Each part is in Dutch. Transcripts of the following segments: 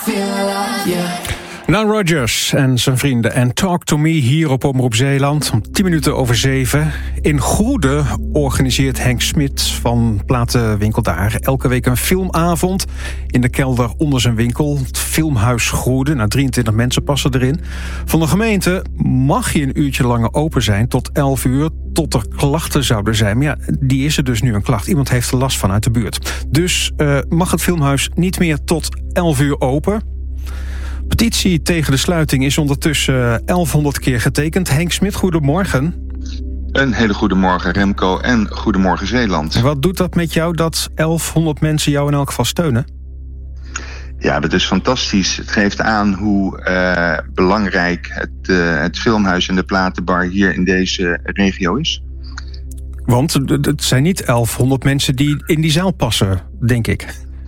Nile Rodgers en zijn vrienden en Talk to Me hier op Omroep Zeeland om 7:10. In Goede organiseert Henk Smit van platenwinkel daar elke week een filmavond in de kelder onder zijn winkel. Het Filmhuis Goede. 23 mensen passen erin. Van de gemeente mag je een uurtje langer open zijn tot 11 uur, tot er klachten zouden zijn. Maar ja, die is er dus nu een klacht. Iemand heeft er last van uit de buurt. Dus mag het filmhuis niet meer tot 11 uur open. Petitie tegen de sluiting is ondertussen 1100 keer getekend. Henk Smit, goedemorgen. Een hele goede morgen Remco en goedemorgen Zeeland. En wat doet dat met jou dat 1100 mensen jou in elk geval steunen? Ja, dat is fantastisch. Het geeft aan hoe belangrijk het filmhuis en de platenbar hier in deze regio is. Want het zijn niet 1100 mensen die in die zaal passen, denk ik.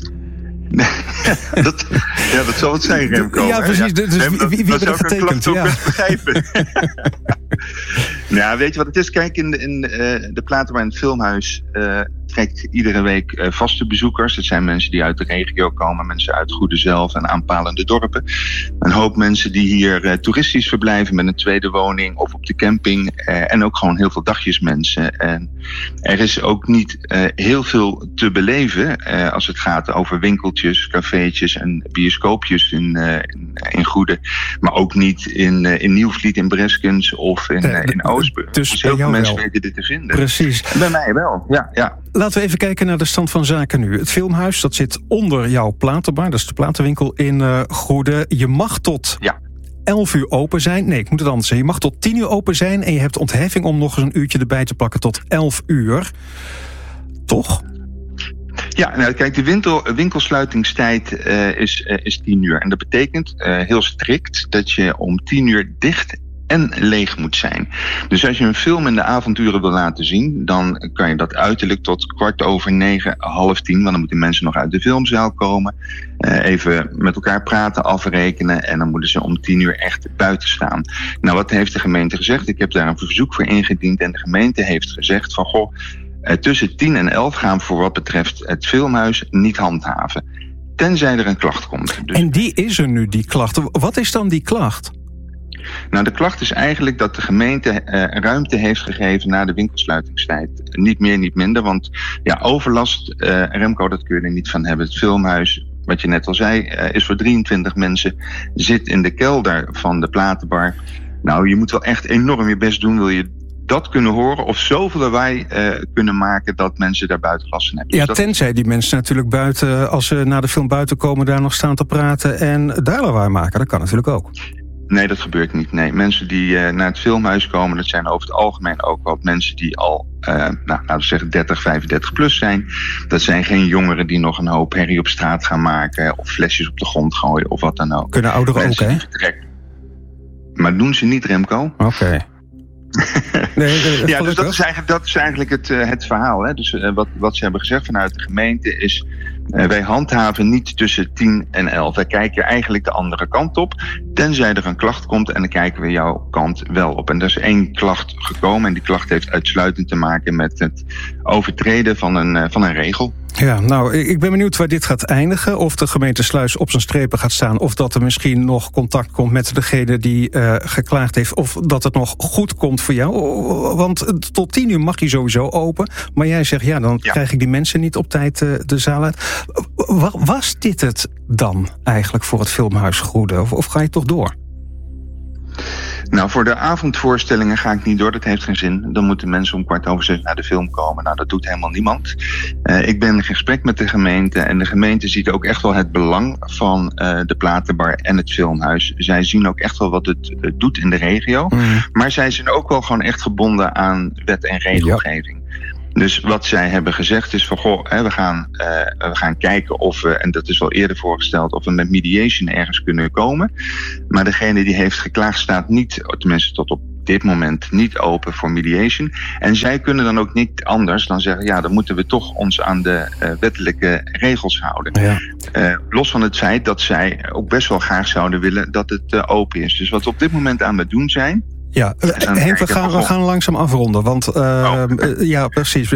Dat zal het zijn, Remco. Ja, precies. Ja. Dus wie heeft er getekend? Ja. Best begrijpen. Nou, weet je wat het is? Kijk, in de platenbar en het filmhuis trekt iedere week vaste bezoekers. Het zijn mensen die uit de regio komen, mensen uit Goede zelf en aanpalende dorpen. Een hoop mensen die hier toeristisch verblijven met een tweede woning of op de camping. En ook gewoon heel veel dagjesmensen. En er is ook niet heel veel te beleven als het gaat over winkeltjes, cafeetjes en bioscoopjes in Goede. Maar ook niet in Nieuwvliet, in Breskens of in Oostburg. Dus heel veel mensen weten dit te vinden. Precies. Bij mij wel, ja. Laten we even kijken naar de stand van zaken nu. Het filmhuis, dat zit onder jouw platenbar. Dat is de platenwinkel in Goede. Je mag tot 11 uur open zijn. Nee, ik moet het anders zeggen. Je mag tot 10 uur open zijn en je hebt ontheffing om nog eens een uurtje erbij te plakken tot 11 uur. Toch? Ja, nou kijk, de winkelsluitingstijd is 10 uur. En dat betekent heel strikt dat je om 10 uur dicht en leeg moet zijn. Dus als je een film in de avonduren wil laten zien, dan kan je dat uiterlijk tot 9:15, 8:30, want dan moeten mensen nog uit de filmzaal komen, even met elkaar praten, afrekenen en dan moeten ze om 10 uur echt buiten staan. Nou, wat heeft de gemeente gezegd? Ik heb daar een verzoek voor ingediend en de gemeente heeft gezegd van tussen 10 en 11 gaan we voor wat betreft het filmhuis niet handhaven. Tenzij er een klacht komt. Dus en die is er nu, die klacht. Wat is dan die klacht? Nou, de klacht is eigenlijk dat de gemeente ruimte heeft gegeven na de winkelsluitingstijd. Niet meer, niet minder, want overlast, Remco, dat kun je er niet van hebben. Het filmhuis, wat je net al zei, is voor 23 mensen, zit in de kelder van de platenbar. Nou, je moet wel echt enorm je best doen, wil je dat kunnen horen of zoveel lawaai kunnen maken dat mensen daar buiten last van hebben. Ja, dus tenzij die mensen natuurlijk buiten, als ze naar de film buiten komen, daar nog staan te praten en daar lawaai maken. Dat kan natuurlijk ook. Nee, dat gebeurt niet. Nee, mensen die naar het filmhuis komen, dat zijn over het algemeen ook wel mensen die al, laten we zeggen 30, 35 plus zijn. Dat zijn geen jongeren die nog een hoop herrie op straat gaan maken of flesjes op de grond gooien of wat dan ook. Kunnen ouderen mensen ook, hè? Maar doen ze niet, Remco? Oké. Nee, ja, dus dat is eigenlijk het verhaal. Hè? Dus wat ze hebben gezegd vanuit de gemeente is, wij handhaven niet tussen 10 en 11. Wij kijken eigenlijk de andere kant op. Tenzij er een klacht komt en dan kijken we jouw kant wel op. En er is 1 klacht gekomen en die klacht heeft uitsluitend te maken met het overtreden van een regel. Ja, nou, ik ben benieuwd waar dit gaat eindigen. Of de gemeente Sluis op zijn strepen gaat staan. Of dat er misschien nog contact komt met degene die geklaagd heeft. Of dat het nog goed komt voor jou. Want tot 10 uur mag je sowieso open. Maar jij zegt, dan krijg ik die mensen niet op tijd de zaal uit. Was dit het dan eigenlijk voor het Filmhuis Goede? Of ga je toch door? Nou, voor de avondvoorstellingen ga ik niet door. Dat heeft geen zin. Dan moeten mensen om 5:15 naar de film komen. Nou, dat doet helemaal niemand. Ik ben in gesprek met de gemeente. En de gemeente ziet ook echt wel het belang van de platenbar en het filmhuis. Zij zien ook echt wel wat het doet in de regio. Maar zij zijn ook wel gewoon echt gebonden aan wet en regelgeving. Ja. Dus wat zij hebben gezegd is van, we gaan kijken of we, en dat is wel eerder voorgesteld, of we met mediation ergens kunnen komen. Maar degene die heeft geklaagd staat niet, tenminste tot op dit moment, niet open voor mediation. En zij kunnen dan ook niet anders dan zeggen, dan moeten we toch ons aan de wettelijke regels houden. Ja. Los van het feit dat zij ook best wel graag zouden willen dat het open is. Dus wat we op dit moment aan het doen zijn. Ja, Henk, we gaan langzaam afronden. Want ja, precies.